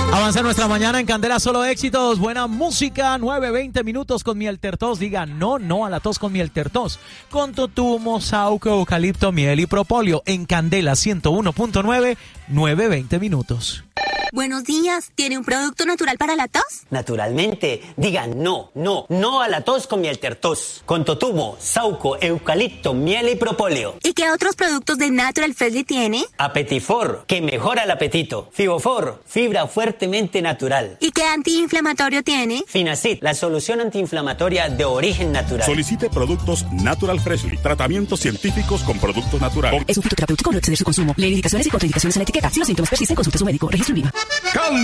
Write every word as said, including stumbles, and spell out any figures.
Avanza nuestra mañana en Candela, solo éxitos, buena música, nueve veinte minutos con miel tertos. Diga no, no a la tos con miel tertos. Con totumo, sauco, eucalipto, miel y propóleo. En Candela ciento uno punto nueve, nueve veinte minutos. Buenos días, ¿tiene un producto natural para la tos? Naturalmente, diga no, no, no a la tos con miel tertos. Con totumo, sauco, eucalipto, miel y propóleo. ¿Y qué otros productos de Natural Freshly tiene? Apetifor, que mejora el apetito. Fibofor, fibra fuertemente natural. ¿Y qué antiinflamatorio tiene? Finacid, la solución antiinflamatoria de origen natural. Solicite productos Natural Freshly, tratamientos científicos con productos naturales. Es un fitoterapéutico, no exceder su consumo. Lee indicaciones y contraindicaciones en la etiqueta. Si los síntomas persisten, consulte a su médico. Registro INVIMA.